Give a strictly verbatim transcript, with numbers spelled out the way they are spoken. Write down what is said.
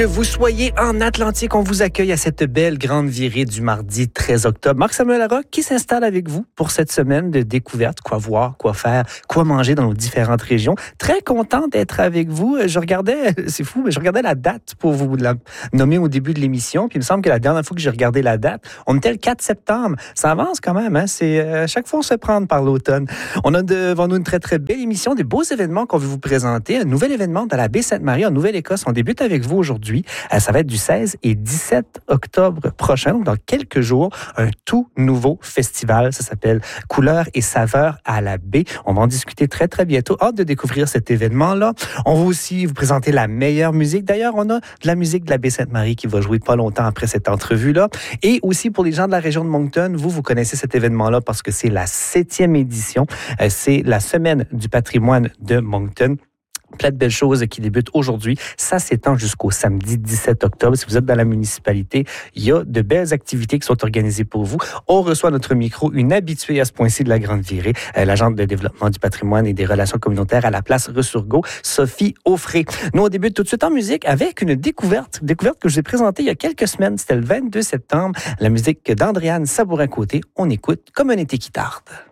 Que vous soyez en Atlantique, on vous accueille à cette belle grande virée du mardi treize octobre. Marc-Samuel Larocque qui s'installe avec vous pour cette semaine de découverte, quoi voir, quoi faire, quoi manger dans nos différentes régions. Très content d'être avec vous. Je regardais, c'est fou, mais je regardais la date pour vous la nommer au début de l'émission. Puis il me semble que la dernière fois que j'ai regardé la date, on était le quatre septembre. Ça avance quand même, hein? C'est, euh, chaque fois on se prend par l'automne. On a devant nous une très très belle émission, des beaux événements qu'on veut vous présenter. Un nouvel événement dans la baie Sainte-Marie en Nouvelle-Écosse. On débute avec vous aujourd'hui. Ça va être du seize et dix-sept octobre prochain, donc dans quelques jours, un tout nouveau festival. Ça s'appelle Couleurs et saveurs à la baie. On va en discuter très, très bientôt. Hâte de découvrir cet événement-là. On va aussi vous présenter la meilleure musique. D'ailleurs, on a de la musique de la baie Sainte-Marie qui va jouer pas longtemps après cette entrevue-là. Et aussi, pour les gens de la région de Moncton, vous, vous connaissez cet événement-là parce que c'est la septième édition. C'est la Semaine du patrimoine de Moncton. Plein de belles choses qui débutent aujourd'hui. Ça s'étend jusqu'au samedi dix-sept octobre. Si vous êtes dans la municipalité, il y a de belles activités qui sont organisées pour vous. On reçoit à notre micro une habituée à ce point-ci de la Grande Virée, euh, l'agente de développement du patrimoine et des relations communautaires à la place Resurgo, Sophie Offray. Nous, on débute tout de suite en musique avec une découverte, découverte que je vous ai présentée il y a quelques semaines. C'était le vingt-deux septembre. La musique d'Andréane Sabourin-Côté. On écoute Comme un été qui tarde.